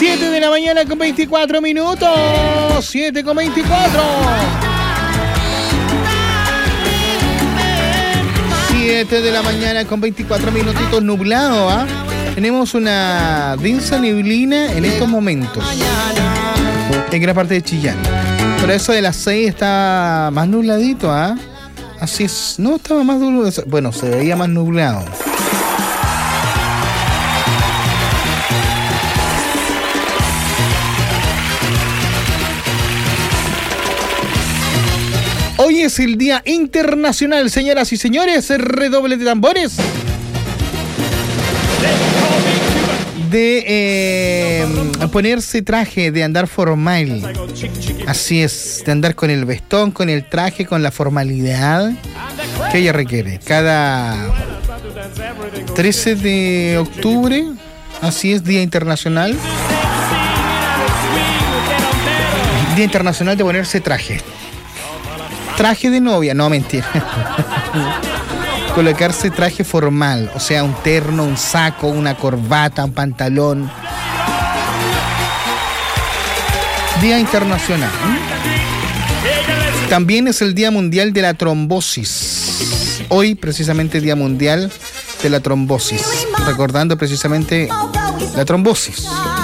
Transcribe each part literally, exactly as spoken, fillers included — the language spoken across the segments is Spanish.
siete de la mañana con veinticuatro minutos. siete con veinticuatro. siete de la mañana con veinticuatro minutitos, nublado, ¿ah? ¿eh? Tenemos una densa neblina en estos momentos en gran parte de Chillán. Pero eso de las seis está más nubladito, ¿ah? ¿eh? Así es. No, estaba más nublado. Bueno, se veía más nublado. Hoy es el Día Internacional, señoras y señores, redoble de tambores, de eh, ponerse traje, de andar formal. Así es, de andar con el vestón, con el traje, con la formalidad que ella requiere. Cada trece de octubre, así es, Día Internacional. Día Internacional de ponerse traje. Traje de novia, no, mentira. Colocarse traje formal, o sea, un terno, un saco, una corbata, un pantalón. Día Internacional. También es el Día Mundial de la Trombosis. Hoy, precisamente, Día Mundial de la Trombosis. Recordando precisamente la trombosis.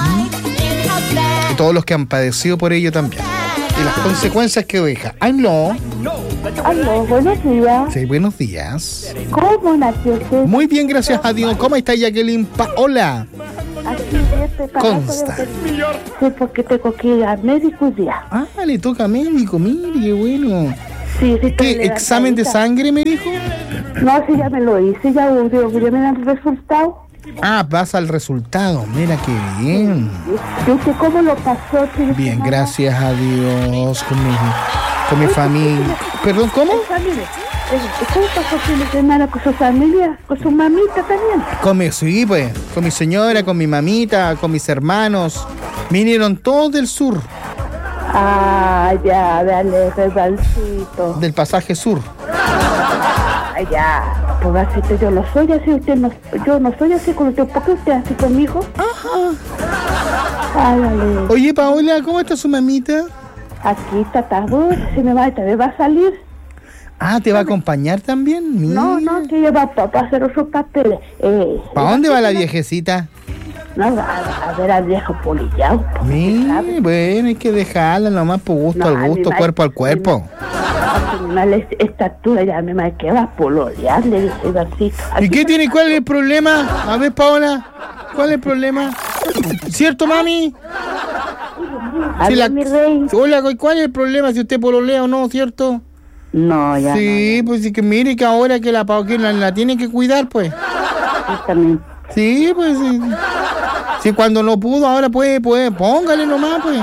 Y todos los que han padecido por ello también. Y las consecuencias que deja. ¡Aló! Aló, buenos días. Sí, buenos días. ¿Cómo nació usted? Muy bien, gracias a Dios. ¿Cómo está Jacqueline Paola? Aquí bien preparado. Consta. Sí, porque tengo que ir al médico ya. Ah, le toca médico, mire, qué bueno. Sí, sí. ¿Qué, examen de sangre me dijo? No, sí, ya me lo hice, ya, ya me dan el resultado. Ah, vas al resultado, mira qué bien. ¿Usted cómo lo pasó? Bien, gracias a Dios, con mi, con mi familia. Perdón, ¿cómo? ¿Cómo pasó fin de semana con su familia? ¿Con su mamita también? Con mi, sí, pues, con mi señora, con mi mamita, con mis hermanos. Vinieron todos del sur. Ah, ya, dale, rebalcito. Del pasaje sur. Ah, ya. Pobrecito, yo no soy así, usted no, yo no soy así con usted. ¿Por qué usted así conmigo? Ajá. Ay, dale. Oye, Paola, ¿cómo está su mamita? Aquí está, está, si me va, también va a salir. Ah, ¿te va a acompañar también? Mira. No, no, que ella va para hacer otros papeles. Eh, ¿Para dónde va la viejecita? No, a, a ver al viejo polillao. Mira, bueno, hay que dejarla nomás por gusto no, al gusto, cuerpo al cuerpo. La estatura ya me ma que va a pololear, le dice así. ¿Y qué tiene? ¿Cuál es el problema? A ver, Paola, ¿cuál es el problema? ¿Cierto, mami? A si ver, la... mi rey. Hola, ¿cuál es el problema si usted pololea o no, cierto? No, ya Sí, no, pues sí que mire que ahora que la que la, la tiene que cuidar, pues. También. Sí, pues sí. Si cuando no pudo, ahora puede, puede, póngale nomás, pues.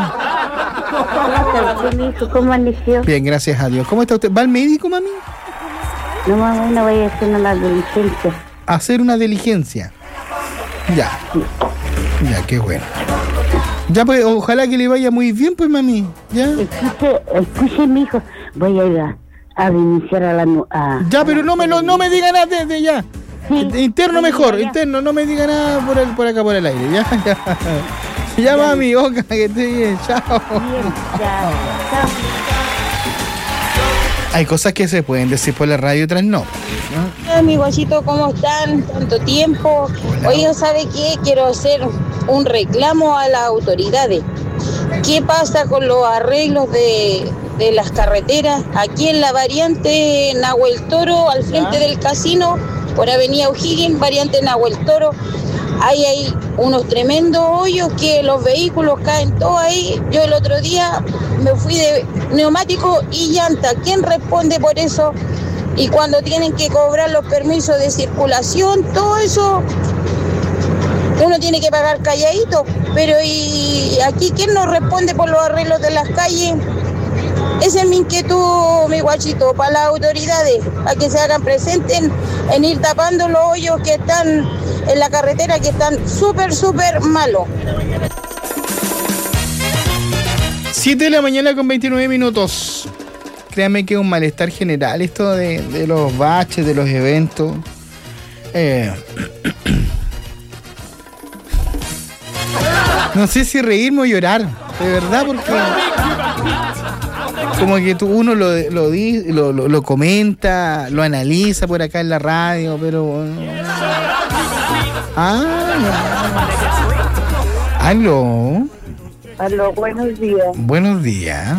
¿Cómo amaneció? Bien, gracias a Dios. ¿Cómo está usted? ¿Va al médico, mami? No, mami, no voy a hacer una diligencia. ¿Hacer una diligencia? Ya. Sí. Ya, qué bueno. Ya, pues, ojalá que le vaya muy bien, pues, mami. Ya. Escuche, escuche, mi hijo. Voy a ir a, a iniciar a la... A, ya, pero no me, lo, no me diga nada desde ya. Sí, interno sí, mejor, ya. Interno, no me diga nada por, el, por acá por el aire, ya, ya. Ya, ya mami, oca, que esté bien, chao. Bien, chao. Chao. Hay cosas que se pueden decir por la radio y otras no. ¿No? Hola, mi guachito, ¿cómo están? Tanto tiempo. Hola. Oigan, ¿sabe qué? Quiero hacer un reclamo a las autoridades. ¿Qué pasa con los arreglos de, de las carreteras? Aquí en la variante Nahuel Toro, al frente ¿Ah? del casino, por Avenida O'Higgins, variante Nahuel Toro, ahí hay unos tremendos hoyos que los vehículos caen todos ahí. Yo el otro día me fui de neumático y llanta. ¿Quién responde por eso? Y cuando tienen que cobrar los permisos de circulación, todo eso, uno tiene que pagar calladito. Pero ¿y aquí quién nos responde por los arreglos de las calles? Esa es mi inquietud, mi guachito, para las autoridades, para que se hagan presentes en, en ir tapando los hoyos que están en la carretera, que están súper, súper malos. siete de la mañana con veintinueve minutos. Créanme que es un malestar general esto de, de los baches, de los eventos. Eh... No sé si reírme o llorar, de verdad, porque como que tú, uno lo, lo, di, lo, lo, lo comenta, lo analiza por acá en la radio, pero... Ah, aló. Aló, buenos días. Buenos días.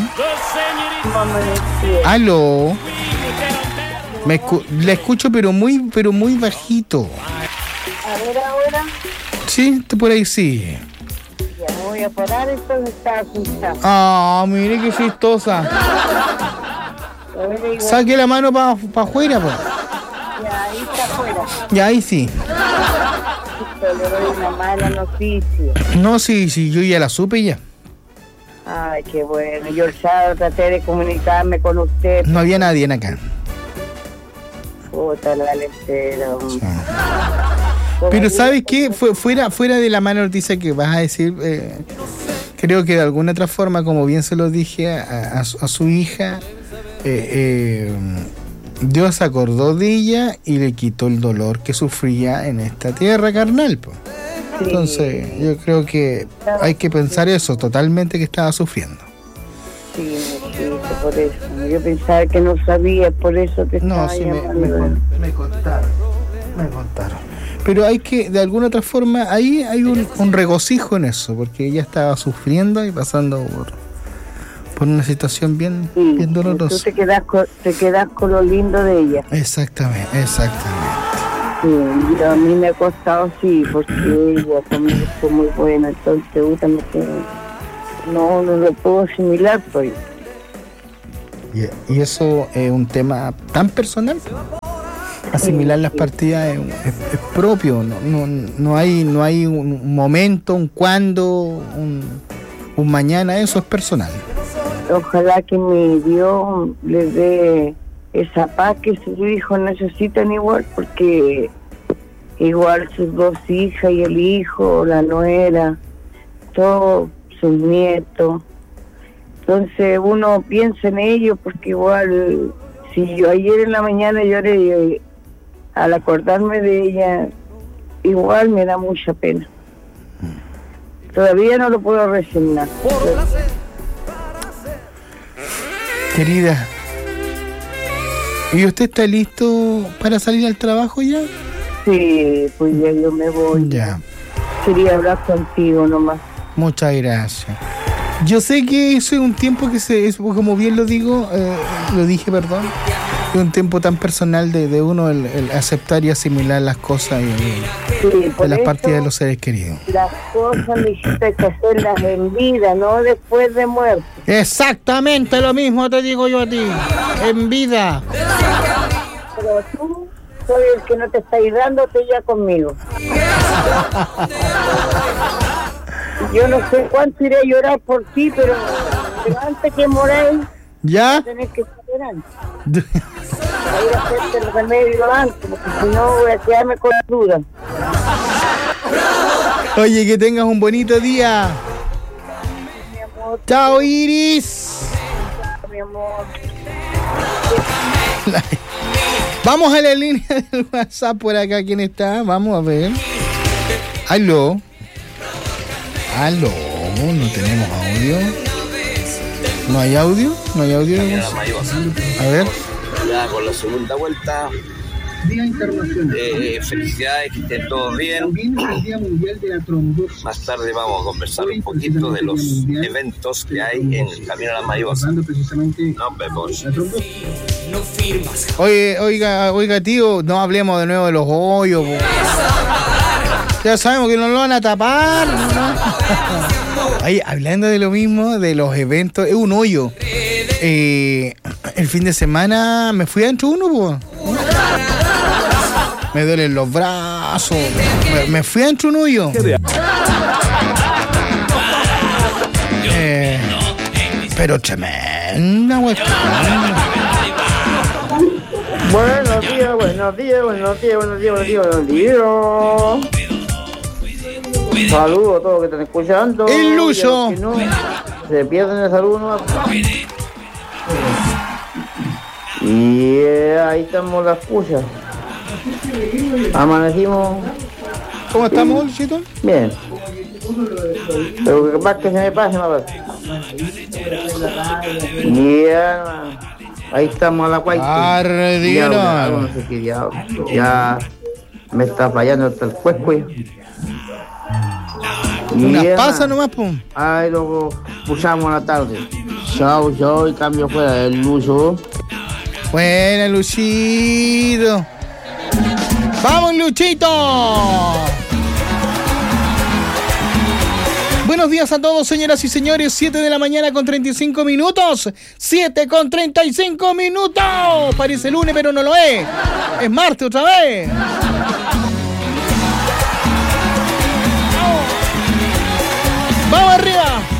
Aló. Me escu- la escucho pero muy, pero muy bajito. A ver ahora. Sí, por ahí sí. Ya me voy a parar, entonces está escuchando. Ah, mire qué chistosa. Saque la mano para pa afuera, pues. Ya, ahí está afuera. Ya, ahí sí. Le doy una mala noticia. No, sí, sí, yo ya la supe ya. Ay, qué bueno. Yo el sábado traté de comunicarme con usted. No había nadie en acá. Puta la lecera. Pero ¿sabes qué? Fue, fuera, fuera de la mala noticia que vas a decir, eh, creo que de alguna otra forma, como bien se lo dije a, a, a su hija, eh, eh, Dios se acordó de ella y le quitó el dolor que sufría en esta tierra carnal, po. Sí. Entonces yo creo que hay que pensar eso, totalmente, que estaba sufriendo. Sí, sí, por eso. Yo pensaba que no sabía, por eso que estaba. No, sí, me, me, me contaron, me contaron. Pero hay que, de alguna otra forma, ahí hay un, un regocijo en eso, porque ella estaba sufriendo y pasando por, por una situación bien, sí, bien dolorosa. Tú te quedas, con, te quedas con lo lindo de ella. Exactamente, exactamente. Sí, yo, a mí me ha costado, sí, porque ella también fue muy buena, entonces gusta que no, no lo puedo asimilar, pues. Y, y eso es un tema tan personal. Asimilar las partidas es, es, es propio, no, no, no hay, no hay un momento, un cuándo, un, un mañana, eso es personal. Ojalá que mi Dios le dé esa paz que sus hijos necesitan igual, porque igual sus dos hijas y el hijo, la nuera, todos sus nietos. Entonces uno piensa en ellos, porque igual, si yo ayer en la mañana lloré, al acordarme de ella, igual me da mucha pena. Todavía no lo puedo resignar. Querida, ¿y usted está listo para salir al trabajo ya? Sí, pues ya yo me voy. Ya. Quería hablar contigo nomás. Muchas gracias. Yo sé que eso es un tiempo que se, es, como bien lo digo, eh, lo dije, perdón, es un tiempo tan personal de, de uno el, el aceptar y asimilar las cosas y, sí, de las partidas de los seres queridos. Las cosas necesitas que hacerlas en vida, no después de muerte. Exactamente lo mismo te digo yo a ti, en vida. Pero tú soy el que no te está ayudándote ya conmigo. Yo no sé cuánto iré a llorar por ti, pero, pero antes que moráis, ¿ya? Tenés que saber antes. A ir a hacerte el remedio antes, porque si no voy a quedarme con dudas. Oye, que tengas un bonito día. Mi amor. Chao, Iris. Mi amor. Vamos a la línea del WhatsApp por acá. ¿Quién está? Vamos a ver. Aló. Aló. No tenemos audio. ¿No hay audio? ¿No hay audio? A ver. Ya con la segunda vuelta. Día Internacional. Eh, felicidades, que estén todos bien. El Día Mundial de la Trombosis. Más tarde vamos a conversar un poquito de los eventos que hay en el Camino a las Mariposas. Nos vemos. Oye, oiga, oiga, tío, no hablemos de nuevo de los hoyos. Po. Ya sabemos que nos lo van a tapar, ¿no? Oye, hablando de lo mismo, de los eventos, es un hoyo. Eh, el fin de semana me fui adentro uno, po. Me duelen los brazos. Me, me fui adentro un hoyo. Eh, pero tremenda, güey. Buenos días, buenos días, buenos días, buenos días, buenos días, buenos días. Saludos a todos los que están escuchando. El Lucho. No, se pierden el saludo, ¿no? Y eh, ahí estamos las escuchas. Amanecimos. ¿Cómo estamos, Luchito? Bien. Pero que más que se me pase, no pasa. Ya, ahí estamos a la cuarta. Ardino. No sé qué diablo. Ya me está fallando hasta el cuesco. Unas pasas nomás, pum. Ahí luego puchamos a la tarde. Chao, chao, y cambio fuera del Lucho. Buena, Luchito. ¡Vamos, Luchito! Buenos días a todos, señoras y señores. siete de la mañana con treinta y cinco minutos. siete con treinta y cinco minutos. Parece lunes, pero no lo es. Es martes otra vez. ¡Vamos arriba!